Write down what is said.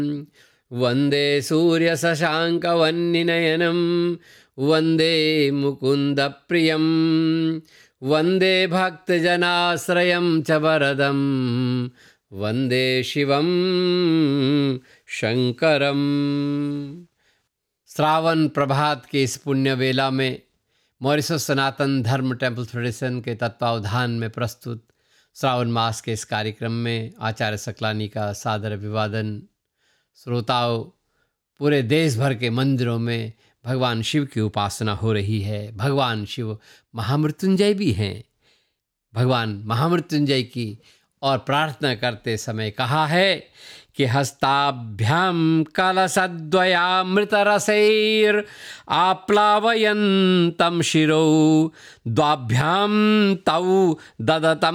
वन्दे सूर्यशशाङ्कवन्निनयनं वन्दे मुकुन्दप्रियं वन्दे भक्तजनाश्रयं च वरदं वन्दे शिवं शंकरम। श्रावण प्रभात के इस पुण्य वेला में मॉरिशस सनातन धर्म टेम्पल फेडरेशन के तत्वावधान में प्रस्तुत श्रावण मास के इस कार्यक्रम में आचार्य सकलानी का सादर अभिवादन। श्रोताओं, पूरे देश भर के मंदिरों में भगवान शिव की उपासना हो रही है। भगवान शिव महामृत्युंजय भी हैं। भगवान महामृत्युंजय की और प्रार्थना करते समय कहा है कि हस्ताभ्याम कलशद्वयामृतरसैर आप्लावयन्तं शिरो द्वाभ्याम तौ ददतम्